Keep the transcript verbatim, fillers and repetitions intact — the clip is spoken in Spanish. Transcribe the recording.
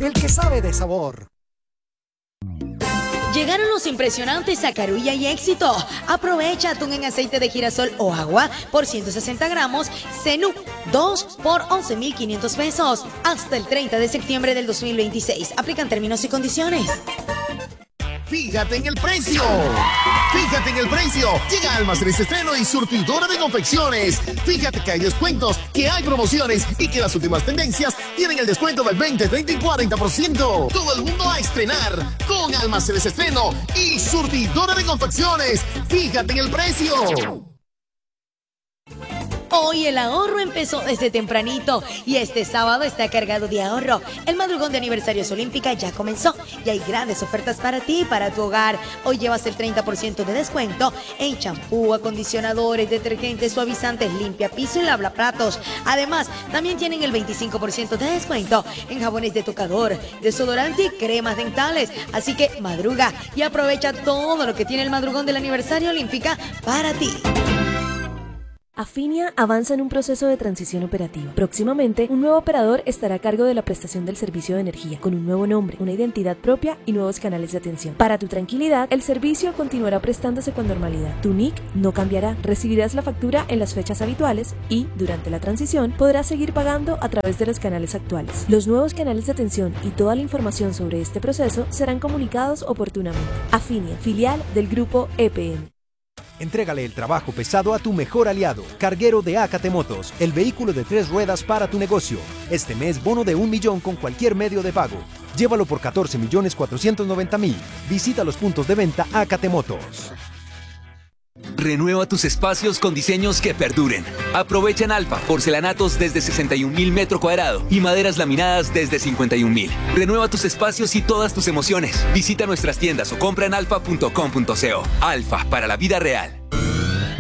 el que sabe de sabor. Llegaron los impresionantes Sacarulla y Éxito. Aprovecha atún en aceite de girasol o agua por ciento sesenta gramos, Zenú dos por once mil quinientos pesos. Hasta el treinta de septiembre del dos mil veintiséis. Aplican términos y condiciones. Fíjate en el precio. Fíjate en el precio. Llega Almacenes Estreno y Surtidora de Confecciones. Fíjate que hay descuentos, que hay promociones y que las últimas tendencias tienen el descuento del veinte, treinta y cuarenta por ciento. Todo el mundo a estrenar con Almacenes Estreno y Surtidora de Confecciones. Fíjate en el precio. Hoy el ahorro empezó desde tempranito y este sábado está cargado de ahorro. El madrugón de aniversarios Olímpica ya comenzó y hay grandes ofertas para ti y para tu hogar. Hoy llevas el treinta por ciento de descuento en champú, acondicionadores, detergentes, suavizantes, limpia piso y lavaplatos. Además, también tienen el veinticinco por ciento de descuento en jabones de tocador, desodorante y cremas dentales. Así que madruga y aprovecha todo lo que tiene el madrugón del aniversario Olímpica para ti. Afinia avanza en un proceso de transición operativa. Próximamente, un nuevo operador estará a cargo de la prestación del servicio de energía, con un nuevo nombre, una identidad propia y nuevos canales de atención. Para tu tranquilidad, el servicio continuará prestándose con normalidad. Tu N I C no cambiará, recibirás la factura en las fechas habituales y, durante la transición, podrás seguir pagando a través de los canales actuales. Los nuevos canales de atención y toda la información sobre este proceso serán comunicados oportunamente. Afinia, filial del grupo E P M. Entrégale el trabajo pesado a tu mejor aliado, Carguero de Acate Motos, el vehículo de tres ruedas para tu negocio. Este mes, bono de un millón con cualquier medio de pago. Llévalo por catorce millones cuatrocientos noventa mil. Visita los puntos de venta Acate Motos. Renueva tus espacios con diseños que perduren. Aprovecha en Alfa porcelanatos desde sesenta y un mil metro cuadrado y maderas laminadas desde cincuenta y un mil. Renueva tus espacios y todas tus emociones. Visita nuestras tiendas o compra en alfa punto com punto co. Alfa, para la vida real.